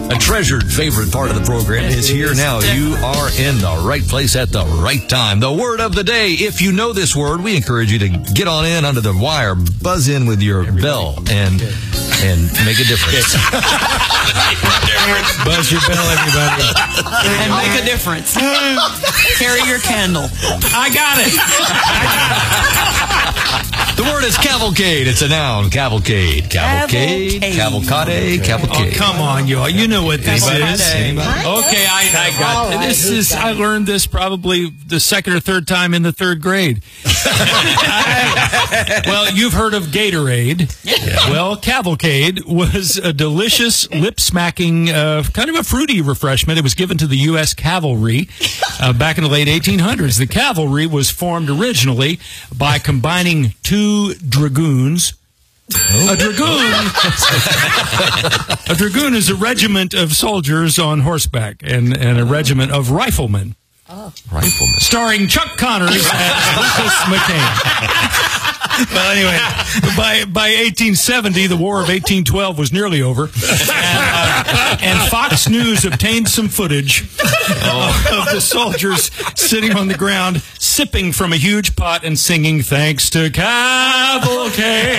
A treasured favorite part of the program is here now. You are in the right place at the right time. The word of the day. If you know this word, we encourage you to get on in under the wire, buzz in with your bell, and make a difference. Buzz your bell, everybody. And make a difference. Carry your candle. I got it. The word is cavalcade. It's a noun. Cavalcade. Cavalcade. Cavalcade. Cavalcade. Oh, come on, y'all. You know what this is. Anybody? Okay, I got it. This is. I learned this probably the second or third time in the third grade. Well, you've heard of Gatorade. Yeah. Well, cavalcade was a delicious, lip-smacking, kind of a fruity refreshment. It was given to the U.S. cavalry back in the late 1800s. The cavalry was formed originally by combining two dragoons. A dragoon is a regiment of soldiers on horseback and a regiment of riflemen. Rifleman. Starring Chuck Connors as Lucas McCain. Well, anyway, by 1870, the War of 1812 was nearly over, and Fox News obtained some footage of the soldiers sitting on the ground, sipping from a huge pot and singing, "Thanks to Cavalcade."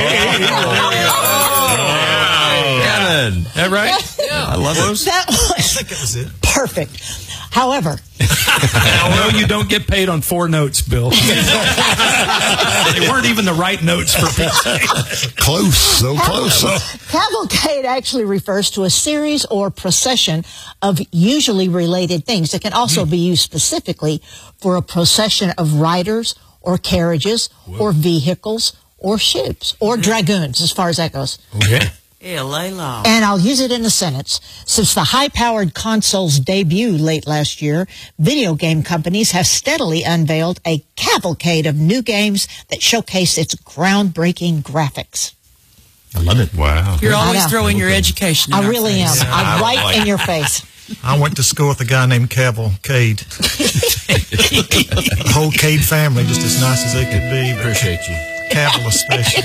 Kevin. Is that right? Yeah. I love it. That was perfect. However, no, you don't get paid on 4 notes, Bill. They weren't even the right notes for people. Close, so close. cavalcade actually refers to a series or procession of usually related things. It can also be used specifically for a procession of riders or carriages or vehicles or ships or dragoons, as far as that goes. Okay. And I'll use it in a sentence. Since the high-powered console's debut late last year, video game companies have steadily unveiled a cavalcade of new games that showcase its groundbreaking graphics. I love it. Wow. You're always throwing your education in I our really face. am. I'm right in your face. I went to school with a guy named Cavalcade. The whole Cade family, just as nice as they could be. Appreciate you. Caval especially.